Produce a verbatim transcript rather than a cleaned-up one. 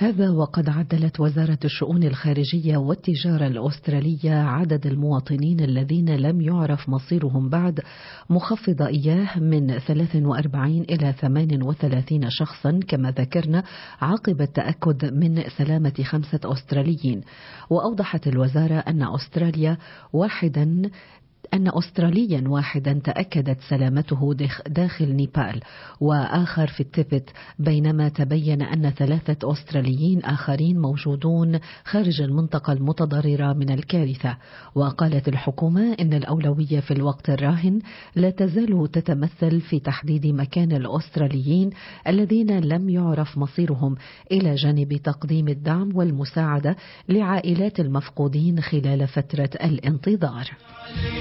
هذا وقد عدلت وزارة الشؤون الخارجية والتجارة الأسترالية عدد المواطنين الذين لم يعرف مصيرهم بعد، مخفضة إياه من ثلاث وأربعين إلى ثمان وثلاثين شخصا كما ذكرنا، عقب التأكد من سلامة خمسة أستراليين. وأوضحت الوزارة أن أستراليا واحدا أن أستراليا واحدا تأكدت سلامته داخل نيبال وآخر في التبت، بينما تبين أن ثلاثة أستراليين آخرين موجودون خارج المنطقة المتضررة من الكارثة. وقالت الحكومة إن الأولوية في الوقت الراهن لا تزال تتمثل في تحديد مكان الأستراليين الذين لم يعرف مصيرهم، إلى جانب تقديم الدعم والمساعدة لعائلات المفقودين خلال فترة الانتظار.